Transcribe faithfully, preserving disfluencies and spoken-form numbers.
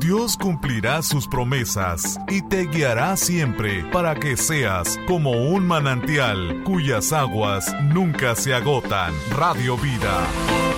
Dios cumplirá sus promesas y te guiará siempre para que seas como un manantial cuyas aguas nunca se agotan. Radio Vida.